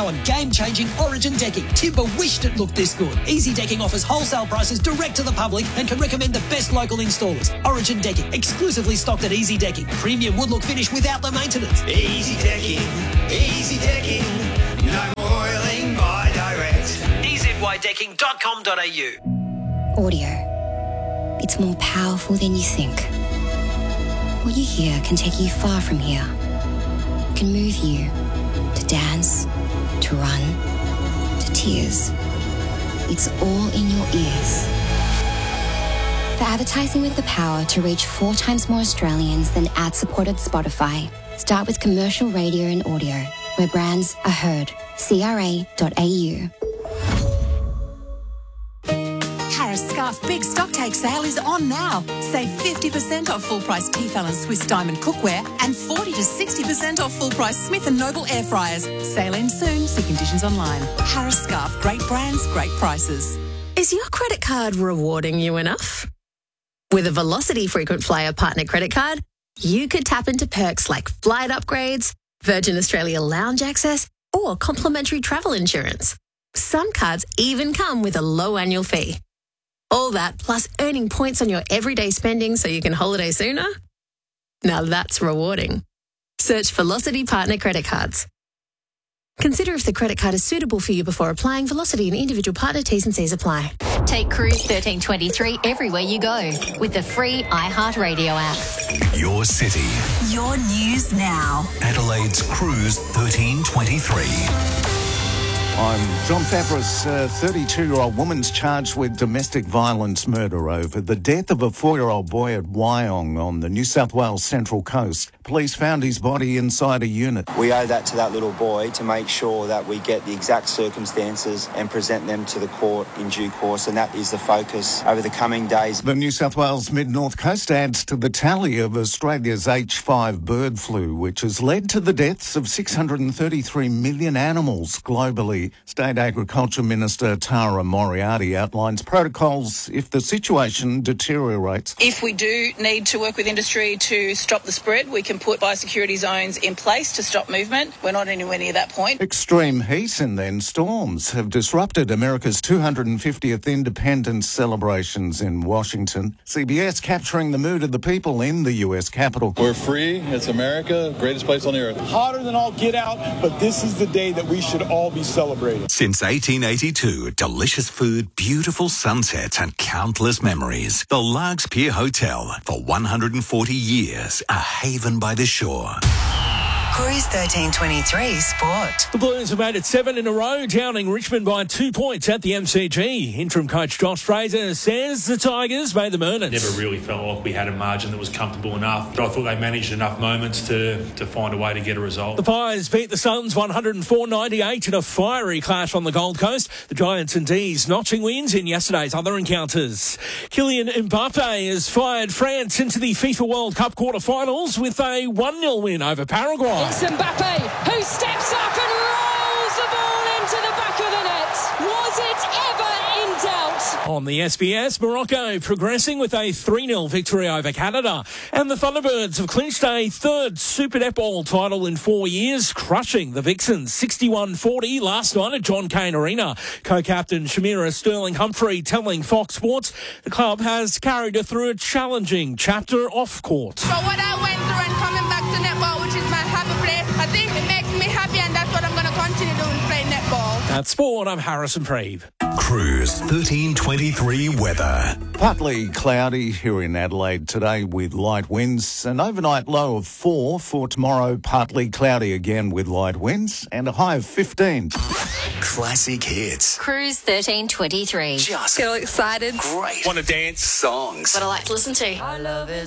now on game-changing Origin decking. Timber wished it looked this good. Easy Decking offers wholesale prices direct to the public and can recommend the best local installers. Origin Decking, exclusively stocked at Easy Decking. Premium wood look finish without the maintenance. Easy Decking, no more oiling by direct. EZYDecking.com.au. Audio. It's more powerful than you think. What you hear can take you far from here. It can move you to dance, to run, to tears. It's all in your ears. For advertising with the power to reach 4 times more Australians than ad-supported Spotify, start with commercial radio and audio, where brands are heard. CRA.au. Harris Scarf Big Stock Take Sale is on now. Save 50% off full-price Tefal and Swiss Diamond cookware and 40 to 60% off full-price Smith & Noble air fryers. Sale ends soon. See conditions online. Harris Scarf. Great brands, great prices. Is your credit card rewarding you enough? With a Velocity Frequent Flyer Partner Credit Card, you could tap into perks like flight upgrades, Virgin Australia lounge access, or complimentary travel insurance. Some cards even come with a low annual fee. All that plus earning points on your everyday spending so you can holiday sooner? Now that's rewarding. Search Velocity Partner Credit Cards. Consider if the credit card is suitable for you before applying. Velocity and individual partner T's and C's apply. Take Cruise 1323 everywhere you go with the free iHeartRadio app. Your city. Your news now. Adelaide's Cruise 1323. I'm John Fabris. A 32-year-old woman's charged with domestic violence murder over the death of a 4-year-old boy at Wyong on the New South Wales Central Coast. Police found his body inside a unit. We owe that to that little boy to make sure that we get the exact circumstances and present them to the court in due course, and that is the focus over the coming days. The New South Wales Mid-North Coast adds to the tally of Australia's H5 bird flu, which has led to the deaths of 633 million animals globally. State Agriculture Minister Tara Moriarty outlines protocols if the situation deteriorates. If we do need to work with industry to stop the spread, we can put biosecurity zones in place to stop movement. We're not anywhere near that point. Extreme heat and then storms have disrupted America's 250th independence celebrations in Washington. CBS capturing the mood of the people in the US Capitol. We're free. It's America. Greatest place on the earth. Hotter than all get out, but this is the day that we should all be celebrating. Since 1882, delicious food, beautiful sunsets and countless memories. The Largs Pier Hotel, for 140 years, a haven by the shore. Cruise 1323 Sport. The Blues have made it 7 in a row, downing Richmond by 2 points at the MCG. Interim coach Josh Fraser says the Tigers made them earn it. Never really felt like we had a margin that was comfortable enough. But I thought they managed enough moments to find a way to get a result. The Pies beat the Suns 104-98 in a fiery clash on the Gold Coast. The Giants and D's notching wins in yesterday's other encounters. Kylian Mbappe has fired France into the FIFA World Cup quarter-finals with a 1-0 win over Paraguay. It's Mbappe who steps up and rolls the ball into the back of the net. Was it ever in doubt? On the SBS, Morocco progressing with a 3-0 victory over Canada. And the Thunderbirds have clinched a third Super Netball title in 4 years, crushing the Vixens 61-40 last night at John Cain Arena. Co-captain Shamira Sterling-Humphrey telling Fox Sports the club has carried her through a challenging chapter off-court. So what I went through and coming back to netball, which is my happy place, I think it makes me happy, and that's what I'm going to continue doing, playing netball. At Sport, I'm Harrison Preeve. Cruise 1323 weather. Partly cloudy here in Adelaide today with light winds. An overnight low of 4 for tomorrow. Partly cloudy again with light winds and a high of 15. Classic hits. Cruise 1323. Just feel excited. Great. Want to dance? Songs. What I like to listen to. I love it.